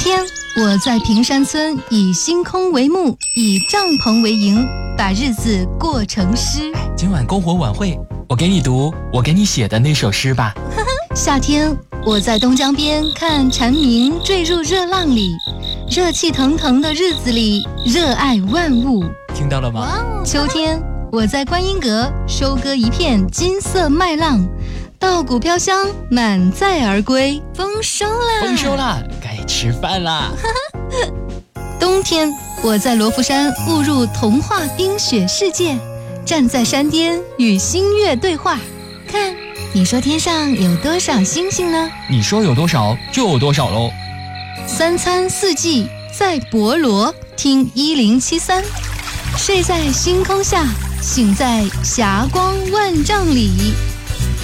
天，我在平山村以星空为幕，以帐篷为营，把日子过成诗。 今晚篝火晚会，我给你读我给你写的那首诗吧。 夏天，我在东江边看蝉鸣坠入热浪里，热气腾腾的日子里，热爱万物。 听到了吗？ 秋天，我在观音阁收割一片金色麦浪，稻谷飘香，满载而归。丰收啦！ 丰收啦！该吃饭啦！ 冬天，我在罗浮山误入童话冰雪世界，站在山巅与星月对话。看，你说天上有多少星星呢？ 你说有多少就有多少喽。 三餐四季在博罗，听1073，睡在星空下，醒在霞光万丈里。